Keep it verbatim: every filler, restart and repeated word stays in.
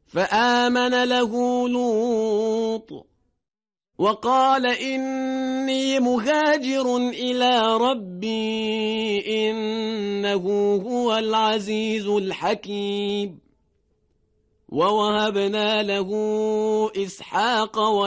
فآمن له لوط وقال إني مهاجر إلى ربي إنه هو العزيز الحكيم. ووهبنا له إسحاق